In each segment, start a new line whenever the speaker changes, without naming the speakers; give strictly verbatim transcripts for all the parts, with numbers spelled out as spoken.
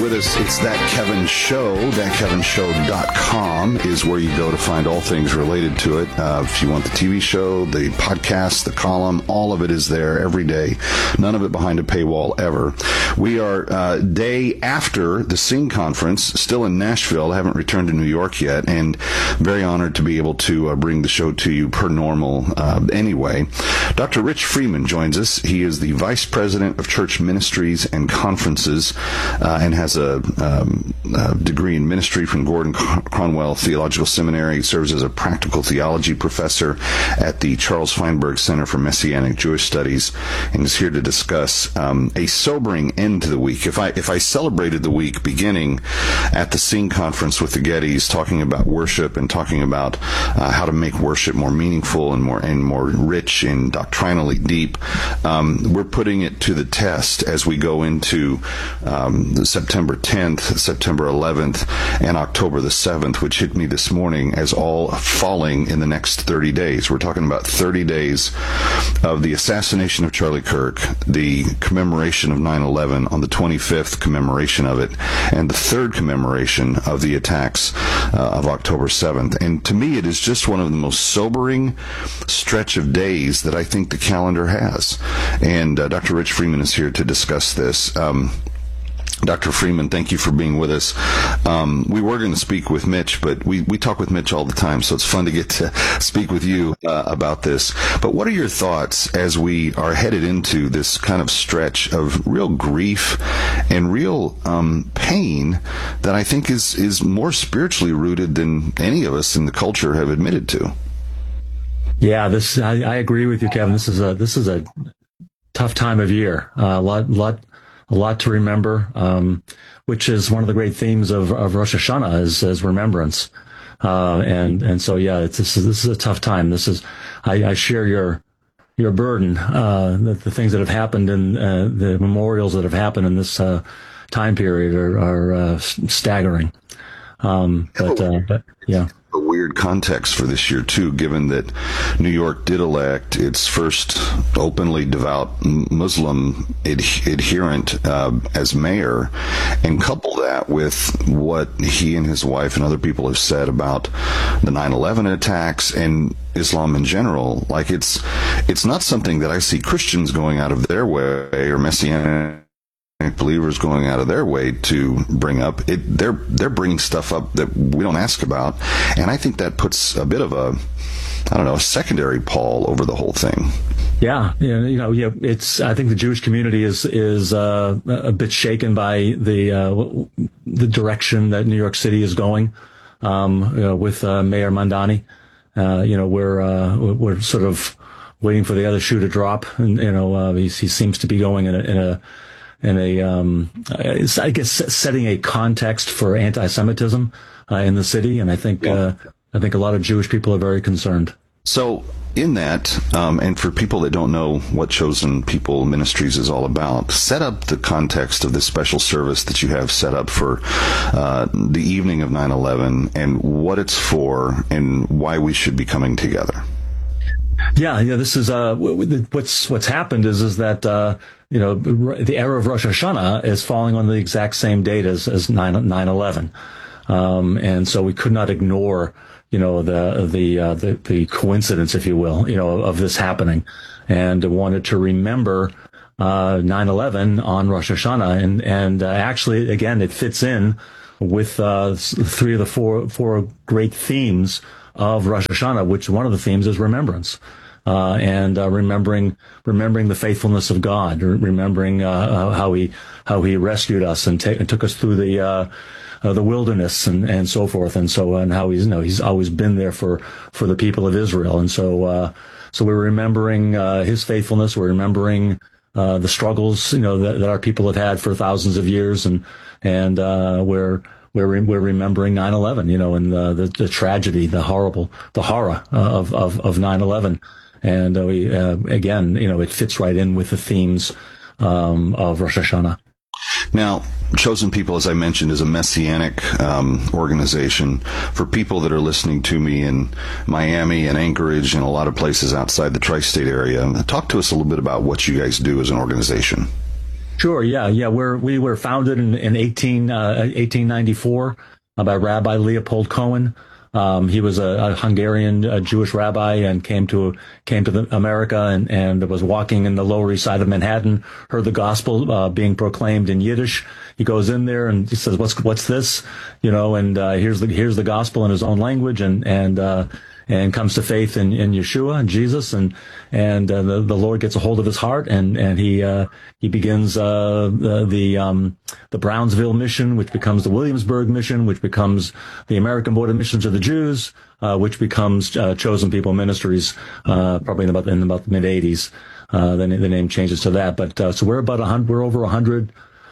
with us. It's That Kevin Show. that kevin show dot com is where you go to find all things related to it. Uh, if you want the T V show, the podcast, the column, all of it is there every day. None of it behind a paywall ever. We are uh, day after the Sing Conference, still in Nashville. I haven't returned to New York yet, and very honored to be able to uh, bring the show to you per normal uh, anyway. Doctor Rich Freeman joins us. He is the Vice President of Church Ministries and Conferences uh, and has a, um, a degree in ministry from Gordon Conwell Theological Seminary. He serves as a practical theology professor at the Charles Feinberg Center for Messianic Jewish Studies, and is here to discuss um, a sobering end to the week. If I if I celebrated the week beginning at the Sing Conference with the Gettys, talking about worship and talking about uh, how to make worship more meaningful and more and more rich and doctrinally deep, um, we're putting it to the test as we go into um, September tenth, September eleventh, and October the seventh, which hit me this morning as all falling in the next thirty days. We're talking about thirty days of the assassination of Charlie Kirk, the commemoration of nine eleven on the twenty-fifth commemoration of it, and the third commemoration of the attacks uh, of October seventh. And to me, it is just one of the most sobering stretch of days that I think the calendar has. And uh, Doctor Rich Freeman is here to discuss this. Um, Doctor Freeman, thank you for being with us. Um, we were going to speak with Mitch, but we, we talk with Mitch all the time, so it's fun to get to speak with you uh, about this. But what are your thoughts as we are headed into this kind of stretch of real grief and real um, pain that I think is, is more spiritually rooted than any of us in the culture have admitted to?
Yeah, this I, I agree with you, Kevin. This is a this is a tough time of year. Uh, a lot lot. A lot to remember, um, which is one of the great themes of, of Rosh Hashanah is, is remembrance. Uh, and, and so, yeah, it's, this is, this is a tough time. This is, I, I share your, your burden, uh, the, the things that have happened and, uh, the memorials that have happened in this, uh, time period are, are, uh, staggering. Um, but, uh, but, yeah.
A weird context for this year, too, given that New York did elect its first openly devout Muslim ad- adherent uh, as mayor, and couple that with what he and his wife and other people have said about the nine eleven attacks and Islam in general. Like, it's it's not something that I see Christians going out of their way or Messianic believers going out of their way to bring up. It, they're they're bringing stuff up that we don't ask about, and I think that puts a bit of a, I don't know, a secondary pall over the whole thing.
Yeah, yeah, you know, yeah, it's. I think the Jewish community is is uh, a bit shaken by the uh, the direction that New York City is going um, you know, with uh, Mayor Mamdani. Uh, you know, we're uh, we're sort of waiting for the other shoe to drop, and you know, uh, he, he seems to be going in a, in a in a, um, I guess, setting a context for anti-Semitism uh, in the city, and I think yeah. uh, I think a lot of Jewish people are very concerned.
So, in that, um, and for people that don't know what Chosen People Ministries is all about, set up the context of this special service that you have set up for uh, the evening of nine eleven, and what it's for, and why we should be coming together.
Yeah, yeah. This is uh, what's what's happened is is that uh, you know the era of Rosh Hashanah is falling on the exact same date as as nine eleven, um, and so we could not ignore you know the the uh, the the coincidence, if you will, you know of this happening, and wanted to remember uh, nine eleven on Rosh Hashanah, and and uh, actually again it fits in with uh, three of the four four great themes of Rosh Hashanah, which one of the themes is remembrance, uh, and uh, remembering remembering the faithfulness of God, remembering uh, uh, how he how he rescued us and, ta- and took us through the uh, uh, the wilderness and, and so forth, and so and how he's you know he's always been there for, for the people of Israel, and so uh, so we're remembering uh, his faithfulness. We're remembering uh, the struggles you know that, that our people have had for thousands of years, and and uh, we're We're, we're remembering nine eleven, you know, and the, the, the tragedy, the horrible, the horror uh, of, of, of nine eleven. And uh, we, uh, again, you know, it fits right in with the themes um, of Rosh Hashanah.
Now, Chosen People, as I mentioned, is a messianic um, organization. For people that are listening to me in Miami and Anchorage and a lot of places outside the tri-state area, talk to us a little bit about what you guys do as an organization.
Sure. Yeah. Yeah. We're, we were founded in, in eighteen, uh, eighteen ninety-four by Rabbi Leopold Cohen. Um, he was a, a Hungarian uh, Jewish rabbi and came to came to the, America and, and was walking in the Lower East Side of Manhattan, heard the gospel uh, being proclaimed in Yiddish. He goes in there and he says, "What's what's this?" You know, and uh, here's the here's the gospel in his own language, and and uh, and comes to faith in, in Yeshua and Jesus, and and uh, the the Lord gets a hold of his heart, and and he uh, he begins uh, the the, um, the Brownsville mission, which becomes the Williamsburg mission, which becomes the American Board of Missions of the Jews, uh, which becomes uh, Chosen People Ministries, uh, probably in about in about the mid eighties. Uh, then the name changes to that, but uh, so we're about a hundred, we're over a hundred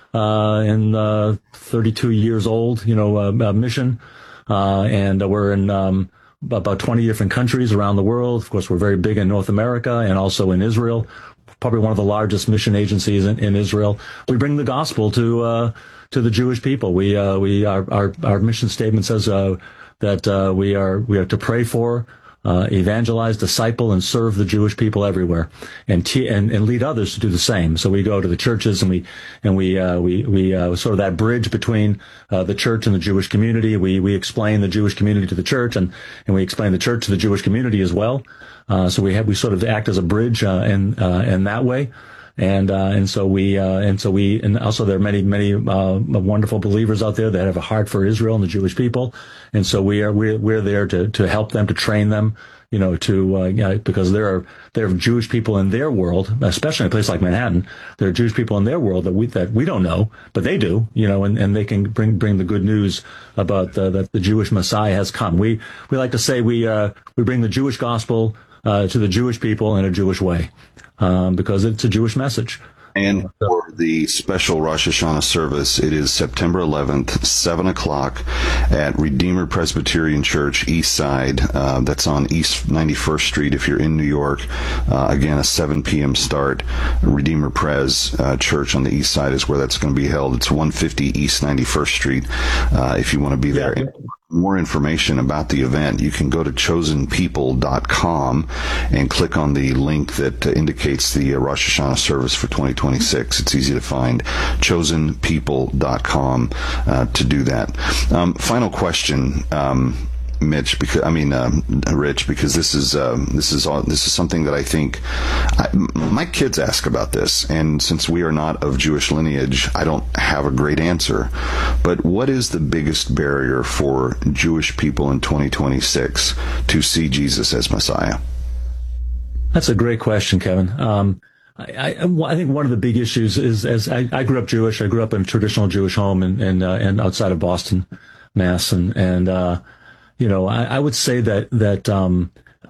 uh, and uh, thirty-two years old, you know, uh, uh, mission, uh, and uh, we're in. Um, about twenty different countries around the world. Of course, we're very big in North America and also in Israel, probably one of the largest mission agencies in, in Israel. We bring the gospel to uh, to the Jewish people. We uh, we our, our our mission statement says uh, that uh, we are we are to pray for, uh, evangelize, disciple, and serve the Jewish people everywhere, and, te- and and lead others to do the same. So we go to the churches and we and we uh, we we uh, sort of that bridge between uh, the church and the Jewish community. We we explain the Jewish community to the church, and and we explain the church to the Jewish community as well. Uh, so we have we sort of act as a bridge uh, in uh, in that way. And, uh, and so we, uh, and so we, and also there are many, many, uh, wonderful believers out there that have a heart for Israel and the Jewish people. And so we are, we're, we're there to, to help them, to train them, you know, to, uh, you know, because there are, there are Jewish people in their world, especially in a place like Manhattan. There are Jewish people in their world that we, that we don't know, but they do, you know, and, and they can bring, bring the good news about, uh, that the Jewish Messiah has come. We, we like to say we, uh, we bring the Jewish gospel, uh, to the Jewish people in a Jewish way. Um, because it's a Jewish message.
And for the special Rosh Hashanah service, it is September eleventh, seven o'clock at Redeemer Presbyterian Church, East Side. Uh, that's on East ninety-first Street if you're in New York. Uh, again, a seven p.m. start. Redeemer Pres uh, Church on the East Side is where that's going to be held. It's one fifty East ninety-first Street uh, if you want to be there. Yeah. More information about the event, you can go to chosen people dot com and click on the link that uh, indicates the uh, Rosh Hashanah service for twenty twenty-six. It's easy to find, chosen people dot com uh, to do that. Um, final question, um, Mitch, because I mean, um, Rich, because this is um, this is all, this is something that I think I, my kids ask about this, and since we are not of Jewish lineage, I don't have a great answer. But what is the biggest barrier for Jewish people in twenty twenty-six to see Jesus as Messiah?
That's a great question, Kevin. Um, I, I, I think one of the big issues is, as I, I grew up Jewish, I grew up in a traditional Jewish home and and, uh, and outside of Boston, Mass, and and uh, you know, I, I would say that that um,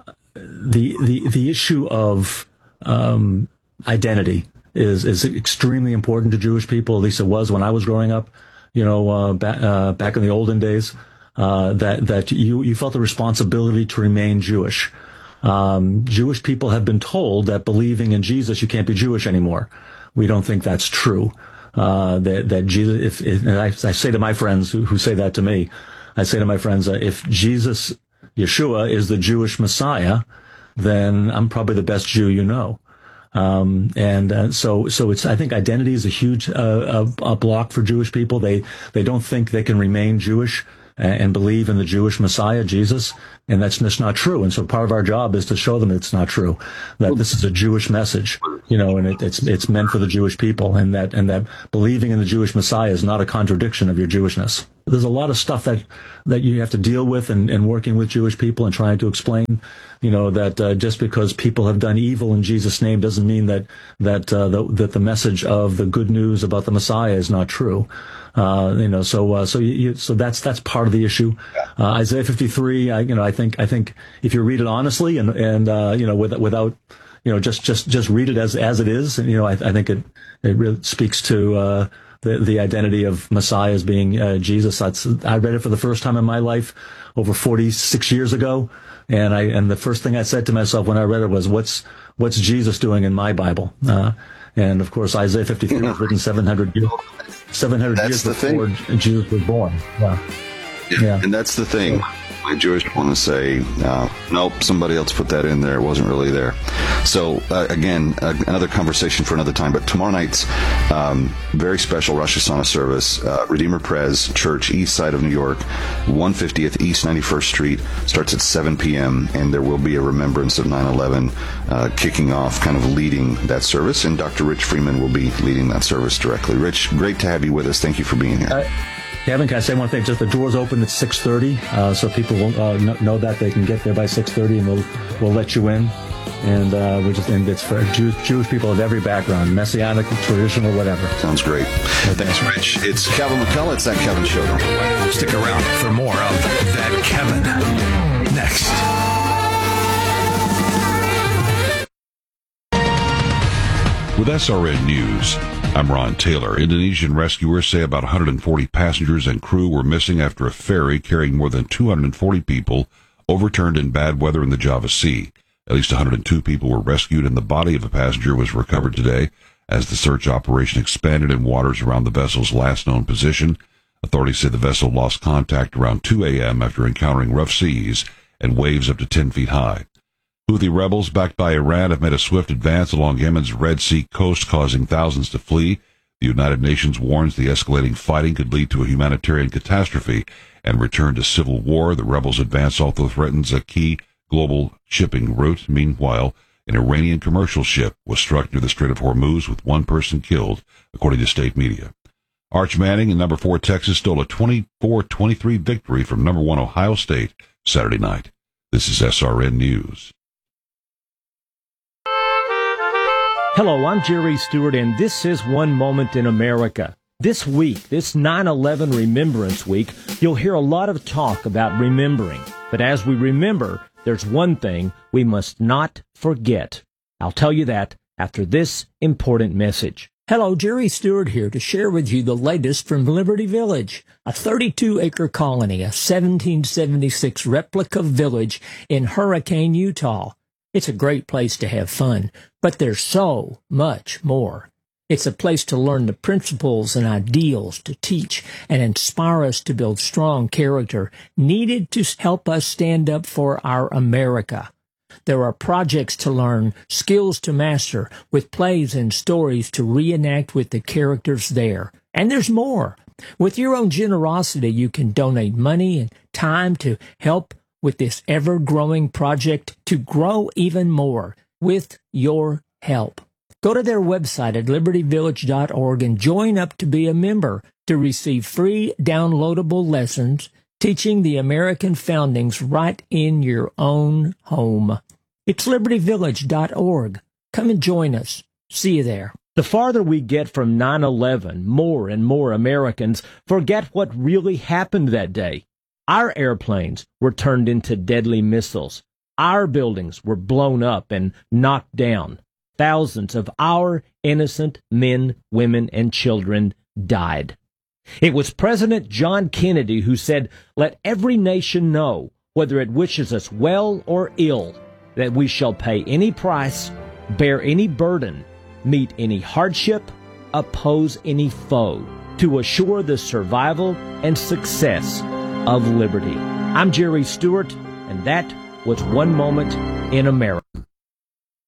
the the the issue of um, identity is is extremely important to Jewish people. At least it was when I was growing up. You know, uh, back uh, back in the olden days, uh, that that you you felt the responsibility to remain Jewish. Um, Jewish people have been told that believing in Jesus, you can't be Jewish anymore. We don't think that's true. Uh, that that Jesus, if, if and I, I say to my friends who, who say that to me. I say to my friends, uh, if Jesus, Yeshua, is the Jewish Messiah, then I'm probably the best Jew you know. Um, and uh, so, so it's. I think identity is a huge uh, a, a block for Jewish people. They they don't think they can remain Jewish and, and believe in the Jewish Messiah, Jesus, and that's just not true. And so, part of our job is to show them it's not true. That this is a Jewish message, you know, and it, it's it's meant for the Jewish people, and that and that believing in the Jewish Messiah is not a contradiction of your Jewishness. There's a lot of stuff that, that you have to deal with and, and working with Jewish people and trying to explain, you know, that uh, just because people have done evil in Jesus' name doesn't mean that that uh, the, that the message of the good news about the Messiah is not true. Uh, you know, so uh, so you, you, so that's that's part of the issue. Uh, Isaiah fifty-three, I, you know, I think I think if you read it honestly and and uh, you know with, without you know just just just read it as as it is, and you know I, I think it it really speaks to. Uh, The, the identity of Messiah as being uh, Jesus. That's, I read it for the first time in my life over forty-six years ago, and I and the first thing I said to myself when I read it was, "What's what's Jesus doing in my Bible?" Uh, and of course, Isaiah fifty-three was written seven hundred years, seven hundred years before thing. Jesus was born. Yeah. Yeah.
And that's the thing. My Jewish want to say, uh, nope, somebody else put that in there. It wasn't really there. So, uh, again, uh, another conversation for another time. But tomorrow night's um, very special Rosh Hashanah service, uh, Redeemer Prez Church, east side of New York, one fiftieth East ninety-first Street, starts at seven p.m., and there will be a remembrance of nine eleven uh, kicking off, kind of leading that service. And Doctor Rich Freeman will be leading that service directly. Rich, great to have you with us. Thank you for being here.
Uh- Kevin, can I say one thing? Just the doors open at six thirty, uh, so people will uh, know, know that they can get there by six thirty, and we'll we'll let you in. And uh, we just and it's for Jewish, Jewish people of every background, messianic, traditional, whatever.
Sounds great. Thanks, Rich. It's Kevin McCullough. It's That Kevin Show.
Stick around for more of That Kevin next.
With S R N News, I'm Ron Taylor. Indonesian rescuers say about one hundred forty passengers and crew were missing after a ferry carrying more than two hundred forty people overturned in bad weather in the Java Sea. At least one hundred two people were rescued, and the body of a passenger was recovered today as the search operation expanded in waters around the vessel's last known position. Authorities say the vessel lost contact around two a.m. after encountering rough seas and waves up to ten feet high. Houthi rebels backed by Iran have made a swift advance along Yemen's Red Sea coast, causing thousands to flee. The United Nations warns the escalating fighting could lead to a humanitarian catastrophe and return to civil war. The rebels' advance also threatens a key global shipping route. Meanwhile, an Iranian commercial ship was struck near the Strait of Hormuz with one person killed, according to state media. Arch Manning in number four Texas stole a twenty-four twenty-three victory from number one Ohio State Saturday night. This is S R N News.
Hello, I'm Jerry Stewart, and this is One Moment in America. This week, this nine eleven Remembrance Week, you'll hear a lot of talk about remembering. But as we remember, there's one thing we must not forget. I'll tell you that after this important message.
Hello, Jerry Stewart here to share with you the latest from Liberty Village, a thirty-two acre colony, a seventeen seventy-six replica village in Hurricane, Utah. It's a great place to have fun, but there's so much more. It's a place to learn the principles and ideals to teach and inspire us to build strong character needed to help us stand up for our America. There are projects to learn, skills to master, with plays and stories to reenact with the characters there. And there's more. With your own generosity, you can donate money and time to help with this ever-growing project to grow even more with your help. Go to their website at liberty village dot org and join up to be a member to receive free downloadable lessons teaching the American foundings right in your own home. It's liberty village dot org. Come and join us. See you there.
The farther we get from nine eleven, more and more Americans forget what really happened that day. Our airplanes were turned into deadly missiles. Our buildings were blown up and knocked down. Thousands of our innocent men, women, and children died. It was President John Kennedy who said, "Let every nation know, whether it wishes us well or ill, that we shall pay any price, bear any burden, meet any hardship, oppose any foe, to assure the survival and success of liberty." I'm Jerry Stewart, and that was One Moment in America.